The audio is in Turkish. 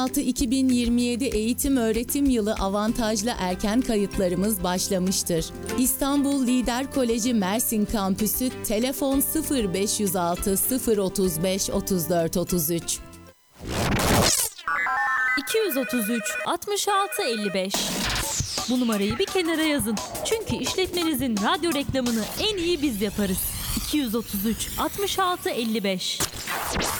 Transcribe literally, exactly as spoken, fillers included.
iki bin yirmi yedi eğitim öğretim yılı avantajlı erken kayıtlarımız başlamıştır. İstanbul Lider Koleji Mersin Kampüsü telefon sıfır beş yüz altı sıfır otuz beş otuz dört otuz üç. iki yüz otuz üç altmış altı elli beş. Bu numarayı bir kenara yazın. Çünkü işletmenizin radyo reklamını en iyi biz yaparız. iki yüz otuz üç altmış altı elli beş.